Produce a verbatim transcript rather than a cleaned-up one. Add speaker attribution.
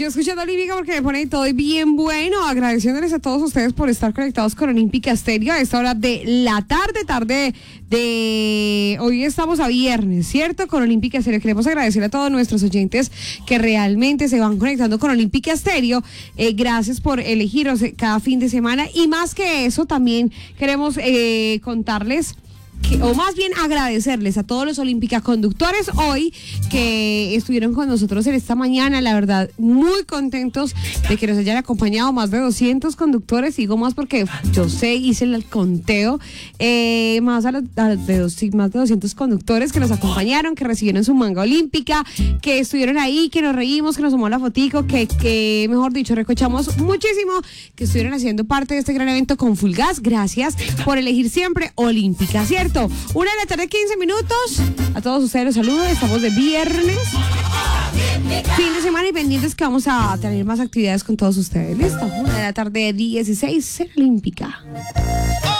Speaker 1: yo escuchando Olímpica porque me pone todo bien bueno, agradeciéndoles a todos ustedes por estar conectados con Olímpica Estéreo a esta hora de la tarde, tarde de hoy estamos a viernes, ¿cierto? Con Olímpica Estéreo. Queremos agradecer a todos nuestros oyentes que realmente se van conectando con Olímpica Estéreo. Eh, gracias por elegirnos cada fin de semana y más que eso también queremos eh, contarles Que, o más bien agradecerles a todos los Olímpica conductores hoy que estuvieron con nosotros en esta mañana, la verdad, muy contentos de que nos hayan acompañado más de doscientos conductores, digo más porque yo sé, hice el conteo, eh, más, a los, a los de dos, más de doscientos conductores que nos acompañaron, que recibieron su manga olímpica, que estuvieron ahí, que nos reímos, que nos tomó la fotico, que, que mejor dicho, recochamos muchísimo, que estuvieron haciendo parte de este gran evento con Full Gas. Gracias por elegir siempre Olímpica, ¿cierto? Una de la tarde, quince minutos. A todos ustedes los saludo. Estamos de viernes, fin de semana y pendientes que vamos a tener más actividades con todos ustedes. ¿Listo? Una de la tarde, dieciséis en Olímpica.